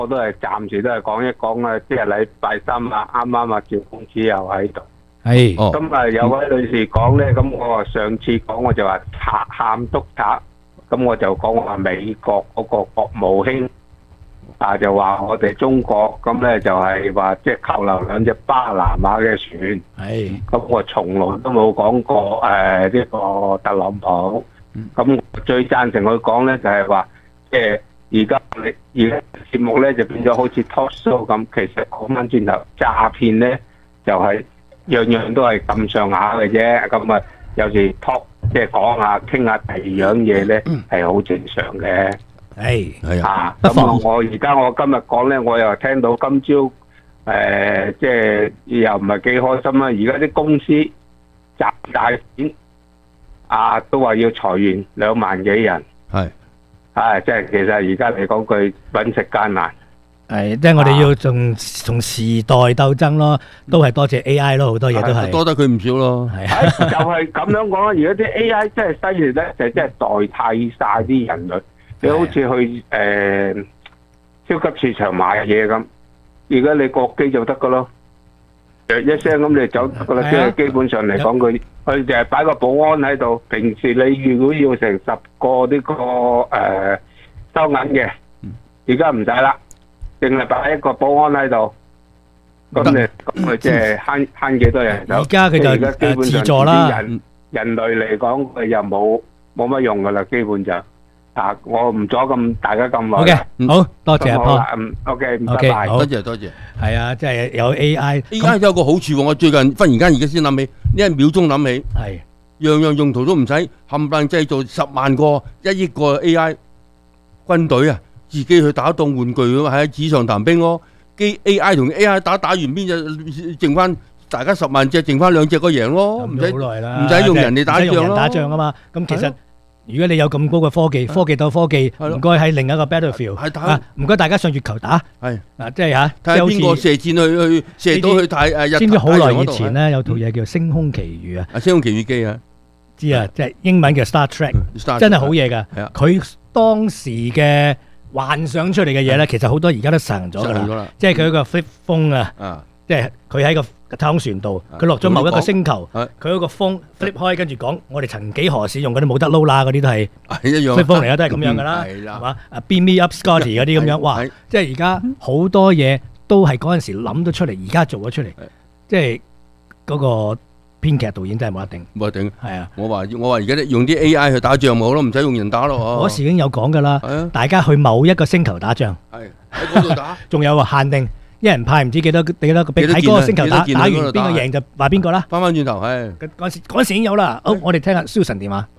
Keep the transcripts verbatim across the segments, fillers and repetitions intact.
我都係暫時都係講一講啊，即係禮拜三啊，啱啱啊趙公子又喺度。 係。 咁啊有位女士講咧，咁我話上次講我就話賊喊督賊，咁我就講話美國嗰個國務卿啊就話我哋中國咁咧就係話即係扣留兩隻巴拿馬嘅船。 係。 咁我從來都冇講過誒呢個特朗普。咁我最贊成佢講咧就係話，即係而家你而家節目咧就變咗好似 talk show 咁，其實講翻轉頭詐騙咧就係樣樣都係咁上下嘅啫。咁啊有時 talk 即係講下傾下第二樣嘢咧係好正常嘅。 係係啊，咁啊我而家我今日講咧，我又聽到今朝誒即係又唔係幾開心啦。而家啲公司賺大錢。啊，都話要裁員兩萬幾人， 係， 啊，即係其實而家嚟講句揾食艱難， 係，即係我哋要同同時代鬥爭咯，都係多謝 A I 咯，好多嘢都係， 多得佢唔少咯， 係啊，就係咁樣講啦。而家啲 A I 真係犀利咧，就真係代替晒啲人類。你好似去誒超級市場買嘢咁，而家你過機就得噶咯。一聲咁你走得噶啦，即係基本上嚟講，佢佢就係擺個保安喺度。平時你如果要成十個呢個誒收銀嘅，而家唔使啦，淨係擺一個保安喺度。咁你咁佢即係慳慳幾多人手？ 而家佢就而家基本上自助啦。 人人類嚟講，佢又冇冇乜用噶啦，基本就啊，我唔阻咁大家咁耐。 好嘅，好多謝阿 Paul。 嗯 OK， 拜 OK， 拜。 好多謝多謝。 係啊，即係有 A I。 A I 有個好處喎，我最近忽然間而家先諗起，呢一秒鐘諗起， 係樣樣用途都唔使，冚唪唥製造十萬個、一億個 A I 軍隊啊，自己去打當玩具咁喺紙上談兵咯。機 A I 同 A I 打打完邊隻剩翻大家十萬隻，剩翻兩隻個贏咯，唔使好耐啦， 唔使用人哋打仗咯。 打仗啊嘛，咁其實。如果你有咁高嘅科技，科技鬥科技，唔該喺另一個 battlefield，啊，唔該大家上月球打， 係啊，即係嚇， 睇下邊個射箭去去射到去太誒日。 知唔知好耐以前咧有套嘢叫《星空奇遇》啊？ 啊，《星空奇遇記》啊， 知啊，即係英文叫 Star Trek，真係好嘢㗎。佢當時嘅幻想出嚟嘅嘢咧，其實好多而家都實行咗㗎啦。即係佢一個 flip phone 啊，即係佢喺個太空船度，佢落咗某一個星球，佢嗰個風 flip 開，跟住講我哋曾幾何時用嗰啲冇得撈啦，嗰啲都係 flip phone 嚟啦，都係咁樣噶啦，係嘛？啊 beam me up Scotty 嗰啲咁樣，哇！即係而家好多嘢都係嗰陣時諗咗出嚟，而家做咗出嚟，即係嗰個編劇導演真係冇得頂， 冇得頂。 係啊， 我話我話而家用啲 A I 去打仗咪好咯，唔使用人打咯。 嗰時已經有講噶啦，大家去某一個星球打仗， 係喺嗰度打， 仲有話限定。一人派唔知幾多幾多個兵喺嗰個星球打，打完邊個贏就話邊個啦。 翻翻轉頭係嗰陣時嗰陣時已經有啦。好，我哋聽下 Susan 電話。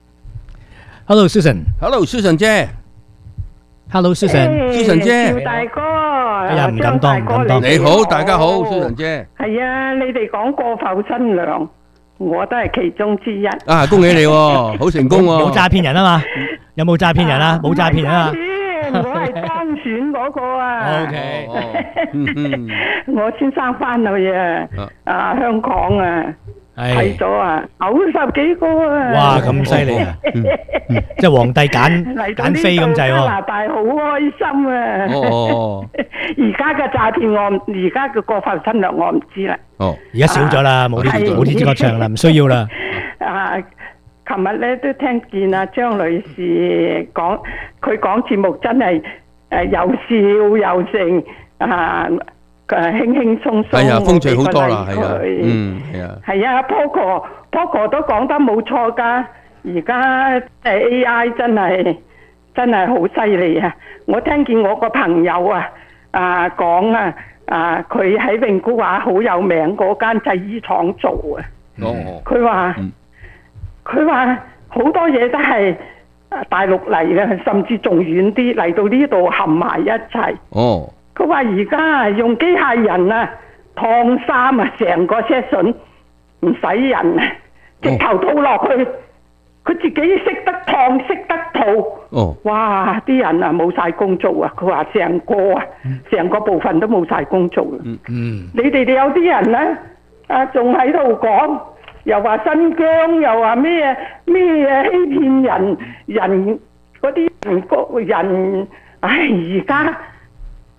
OK，Hello Susan，Hello Susan 姐 ，Hello Susan，Susan 姐， 趙大哥， 哎呀唔敢當唔敢當。 你好，大家好，Susan 姐。 係啊，你哋講過埠新娘，我都係其中之一。 啊，恭喜你喎，好成功喎。 冇詐騙人啊嘛？有冇詐騙人啊？冇詐騙人啊？ 我係當選嗰個啊 ！OK， 我先生翻去啊，啊香港啊，睇咗啊，九十幾個啊！ 哇，咁犀利啊！即係皇帝揀揀飛咁滯喎！加拿大好開心啊！ 哦， 而家嘅詐騙我，而家嘅過埠新娘我唔知啦。 哦， 而家少咗啦，冇呢冇呢支歌唱啦，唔需要啦。 啊！琴日咧都聽見阿張女士講，佢講節目真係誒又笑又盛啊，誒輕輕鬆鬆。 係啊，風趣好多啦，係啊，嗯，係啊。 係啊，Poco Poco都講得冇錯㗎。而家誒 A I 真係真係好犀利啊！我聽見我個朋友啊啊講啊啊，佢喺永古話好有名嗰間製衣廠做啊。 哦。 佢話。佢話好多嘢都係大陸嚟嘅，甚至仲遠啲嚟到呢度冚埋一齊。 哦， 佢話而家用機械人啊燙衫啊，成個 session 唔使人啊，直頭套落去，佢自己識得燙識得套。 哦， 哇！啲人啊冇晒工做啊，佢話成個啊成個部分都冇晒工做。 嗯嗯， 你哋哋有啲人咧啊，仲喺度講。又話新疆，又話咩咩嘢欺騙人人嗰啲人個人，唉！而家